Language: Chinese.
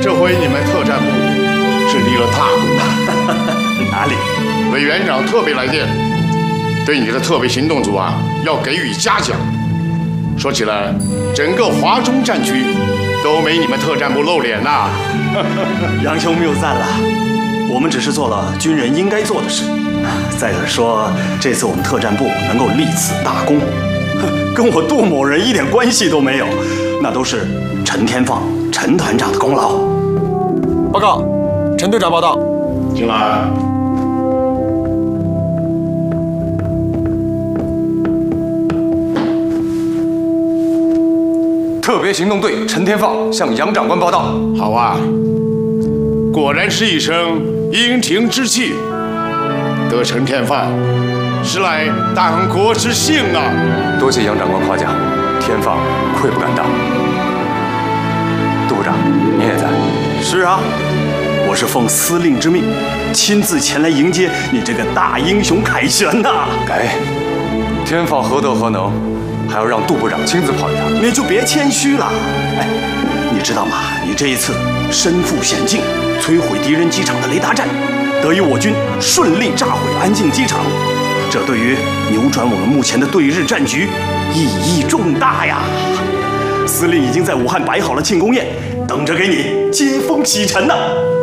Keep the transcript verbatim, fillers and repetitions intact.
这回你们特战部是立了大功。 哪里？ 委员长特别来电，对你的特别行动组啊要给予嘉奖。说起来，整个华中战区都没你们特战部露脸呐。 杨兄谬赞了，我们只是做了军人应该做的事。再者说，这次我们特战部能够立此大功，跟我杜某人一点关系都没有，那都是陈天放陈团长的功劳。 报告，陈队长报道。 进来。 特别行动队陈天放向杨长官报道。 好啊，果然是一声英廷之气。得陈天放，实乃党国之幸啊！ 多谢杨长官夸奖，天放愧不敢当。杜部长，您也在？ 是啊，我是奉司令之命，亲自前来迎接你这个大英雄凯旋呐！ 给，天放何德何能，还要让杜部长亲自跑一趟？ 你就别谦虚了。哎，你知道吗？你这一次身负险境，摧毁敌人机场的雷达站，得以我军顺利炸毁安庆机场，这对于扭转我们目前的对日战局意义重大呀！司令已经在武汉摆好了庆功宴，等着给你接风洗尘呢。